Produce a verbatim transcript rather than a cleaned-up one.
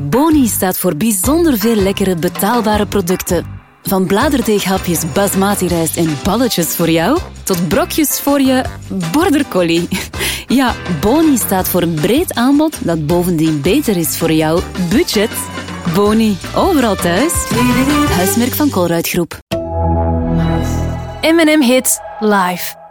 Boni staat voor bijzonder veel lekkere, betaalbare producten. Van bladerdeeghapjes basmati rijst en balletjes voor jou, tot brokjes voor je border collie. Ja, Boni staat voor een breed aanbod dat bovendien beter is voor jouw budget. Boni, overal thuis. Huismerk van Colruyt Groep. M en M Hits live.